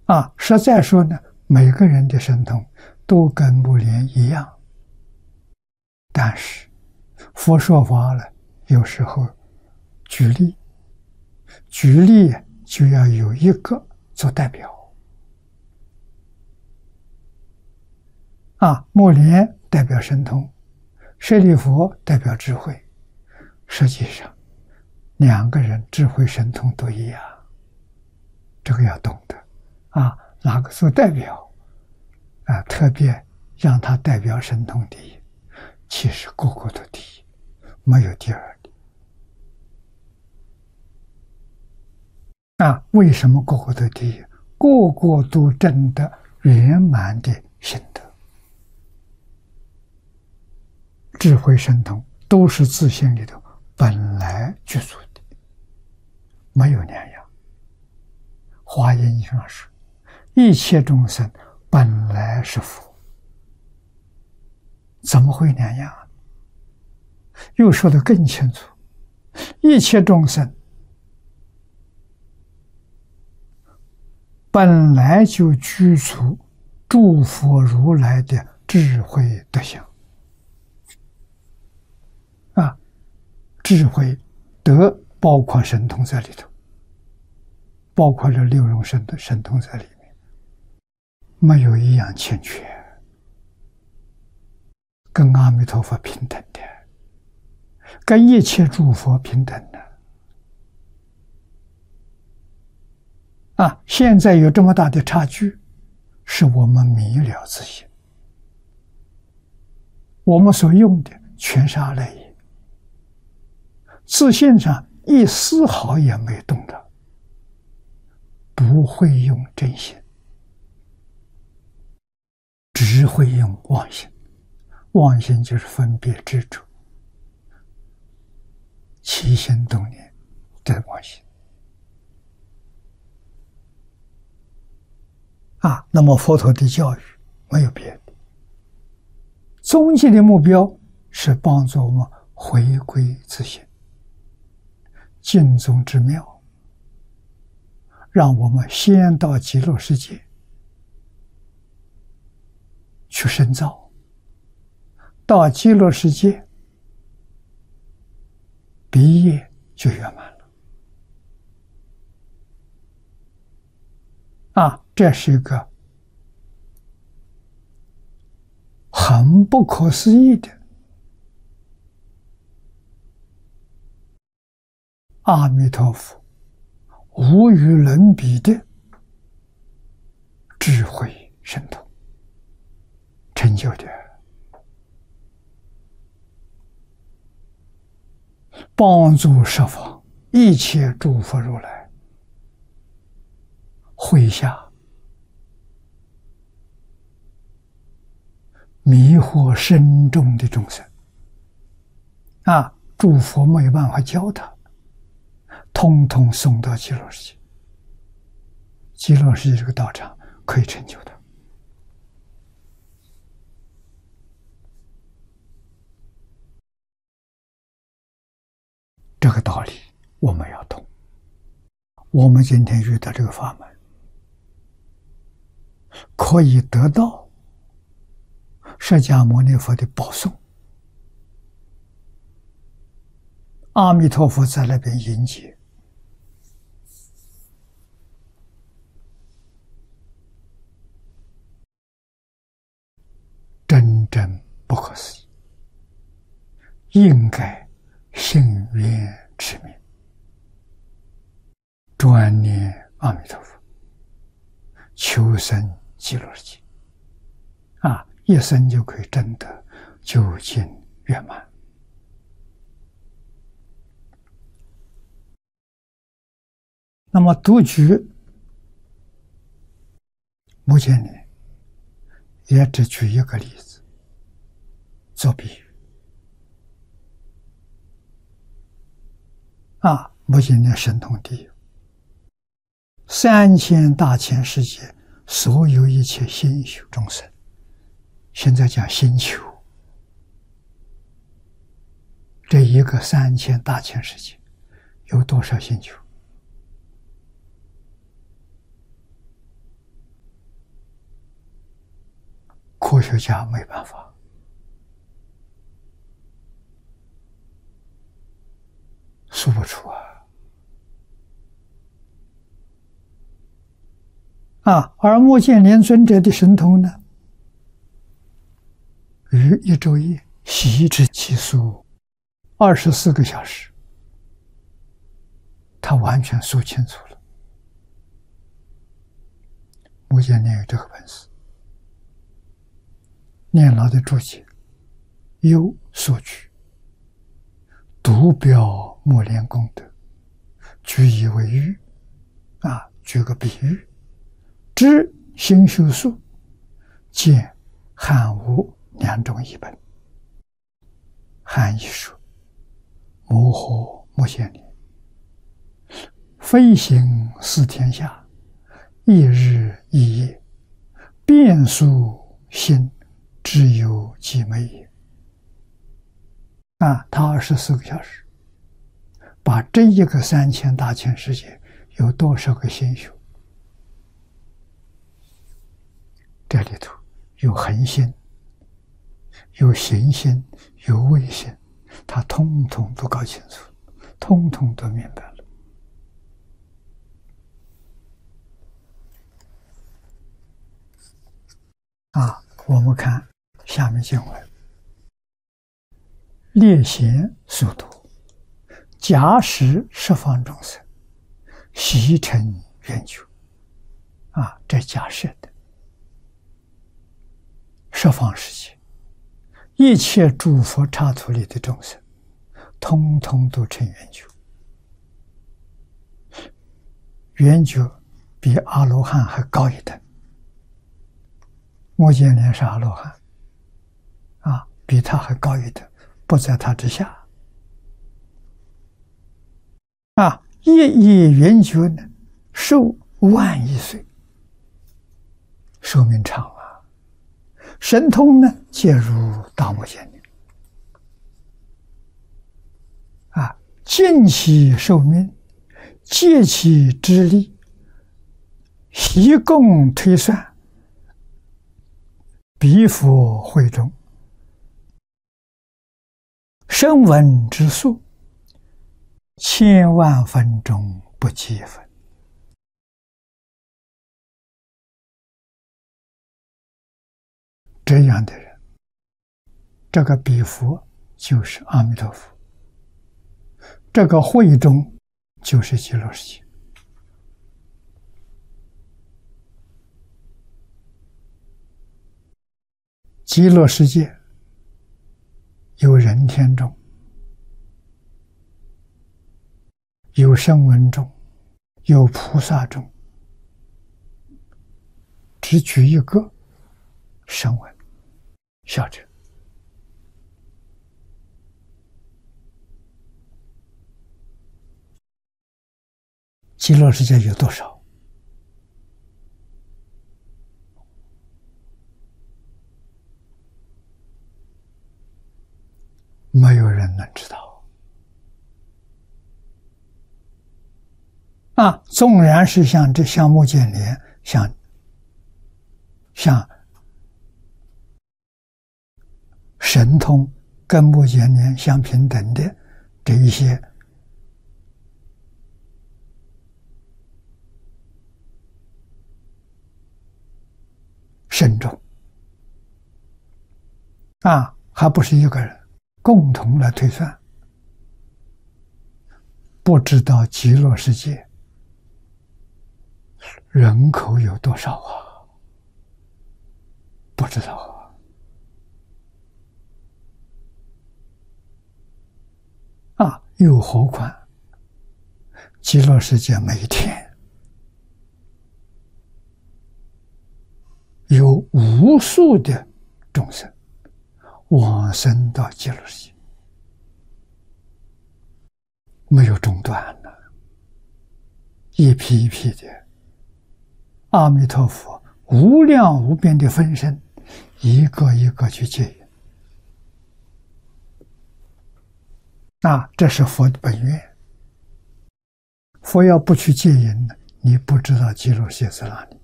实在说呢，每个人的神通都跟目连一样，但是佛说法了，有时候举例就要有一个做代表。目连代表神通，舍利弗代表智慧。实际上，两个人智慧神通都一样，这个要懂得。哪个做代表？特别让他代表神通第一，其实个个都第一，没有第二的。为什么个个都第一？个个都证得圆满的心得。智慧神通都是自性里头本来具足的，没有两样。华严上说，一切众生本来是佛，怎么会两样？又说得更清楚，一切众生本来就具足诸佛如来的智慧德相。智慧德包括神通在里头，包括这六种神通在里面，没有一样欠缺，跟阿弥陀佛平等的，跟一切诸佛平等的。现在有这么大的差距，是我们迷了自性，我们所用的全是阿赖耶。自性上一丝毫也没动到，不会用真心，只会用妄心。妄心就是分别执着，起心动念的妄心。那么佛陀的教育没有别的，终极的目标是帮助我们回归自性。净宗之妙，让我们先到极乐世界去深造，到极乐世界毕业就圆满了。这是一个很不可思议的阿弥陀佛无与伦比的智慧神通成就的，帮助十方一切诸佛如来会下迷惑深重的众生。诸佛没有办法教他，通通送到极乐世界。极乐世界这个道场可以成就他。这个道理我们要懂。我们今天遇到这个法门，可以得到释迦牟尼佛的保送，阿弥陀佛在那边迎接，真正不可思议，应该信愿持名，专念阿弥陀佛，求生极乐世界。一生就可以证得究竟圆满。那么独居目前呢，也只举一个例子做比喻。目前的神通第一，3000大千世界所有一切心修众生，现在讲星球，这一个3000大千世界有多少星球？ 科学家没办法。说不出而目犍连尊者的神通呢，于一昼夜悉知其数，24个小时，他完全说清楚了。目犍连有这个本事，念老的注解有所举，独表目连功德，举以为喻。举个比喻，知心修术，见汉吴2种译本。汉译说：摩诃目犍连，飞行四天下，一日一夜，遍数心，只有几昧也。他24个小时，把这一个3000大千世界有多少个心修？这里头有恒心，有行心，有慧心，他通通都搞清楚，通通都明白了。我们看下面经文：列贤速度，假使十方众生，悉成圆觉。这假设的。十方世界，一切诸佛刹土里的众生，通通都成圆觉。圆觉比阿罗汉还高一等。目犍连是阿罗汉，比他还高一等，不在他之下。一圆觉呢，寿万亿岁，寿命长神通呢，介入大目犍连。尽其寿命，借其之力，悉共推算，彼佛会中，声闻之数，千万分中不计分。这样的人，这个彼佛就是阿弥陀佛，这个会中就是极乐世界。极乐世界有人天众，有声闻众，有菩萨众。只举一个声闻小者。极乐世界有多少？没有人能知道。纵然是像目犍连，像神通跟目犍连相平等的这一些圣众，还不是一个人共同来推算，不知道极乐世界人口有多少不知道又何况极乐世界每天有无数的众生往生到极乐世界，没有中断了，一批一批的阿弥陀佛无量无边的分身，一个一个去接引。这是佛的本愿。佛要不去接引，你不知道极乐世界在哪里。